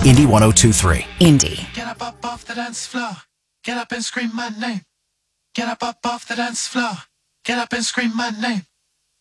Indy 102.3. Indy. Get up off the dance floor. Get up and scream my name. Get up off the dance floor. Get up and scream my name.